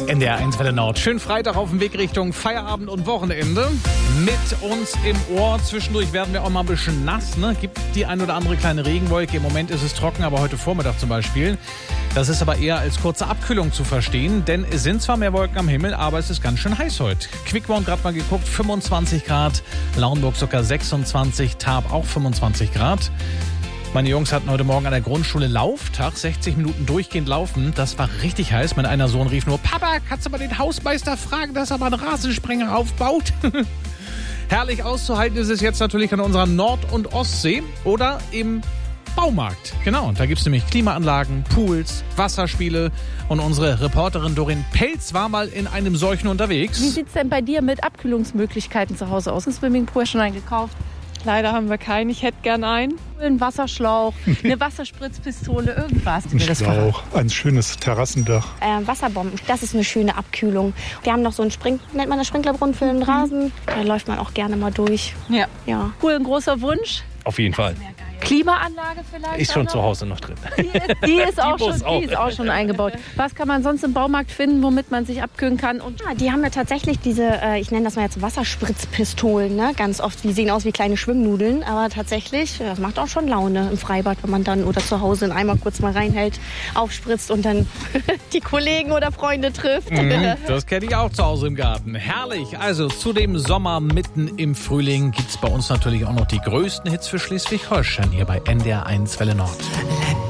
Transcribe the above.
NDR1 Welle Nord. Schön Freitag auf dem Weg Richtung Feierabend und Wochenende. Mit uns im Ohr. Zwischendurch werden wir auch mal ein bisschen nass. Ne? Gibt die ein oder andere kleine Regenwolke. Im Moment ist es trocken, aber heute Vormittag zum Beispiel. Das ist aber eher als kurze Abkühlung zu verstehen. Denn es sind zwar mehr Wolken am Himmel, aber es ist ganz schön heiß heute. Quickborn gerade mal geguckt, 25 Grad. Lauenburg sogar 26, Tarp auch 25 Grad. Meine Jungs hatten heute Morgen an der Grundschule Lauftag, 60 Minuten durchgehend laufen. Das war richtig heiß. Mein einer Sohn rief nur, Papa, kannst du mal den Hausmeister fragen, dass er mal einen Rasensprenger aufbaut? Herrlich auszuhalten ist es jetzt natürlich an unserer Nord- und Ostsee oder im Baumarkt. Genau, da gibt es nämlich Klimaanlagen, Pools, Wasserspiele und unsere Reporterin Doreen Pelz war mal in einem solchen unterwegs. Wie sieht es denn bei dir mit Abkühlungsmöglichkeiten zu Hause aus? Ein Swimmingpool schon eingekauft? Leider haben wir keinen. Ich hätte gern einen. Ein Wasserschlauch, eine Wasserspritzpistole, irgendwas. Ein Schlauch, ein schönes Terrassendach. Wasserbomben, das ist eine schöne Abkühlung. Wir haben noch so einen nennt man das Sprinklerbrunnen für den Rasen. Da läuft man auch gerne mal durch. Ja. Cool, ein großer Wunsch. Auf jeden Fall. Klimaanlage vielleicht? Ist schon zu Hause noch drin. Die ist auch schon eingebaut. Was kann man sonst im Baumarkt finden, womit man sich abkühlen kann? Und Die haben ja tatsächlich diese, ich nenne das mal jetzt Wasserspritzpistolen, ne? Ganz oft, die sehen aus wie kleine Schwimmnudeln, aber tatsächlich, das macht auch schon Laune im Freibad, wenn man dann oder zu Hause einen Eimer kurz mal reinhält, aufspritzt und dann die Kollegen oder Freunde trifft. Das kenne ich auch zu Hause im Garten. Herrlich. Also zu dem Sommer mitten im Frühling gibt es bei uns natürlich auch noch die größten Hits für Schleswig-Holstein hier bei NDR1 Welle Nord.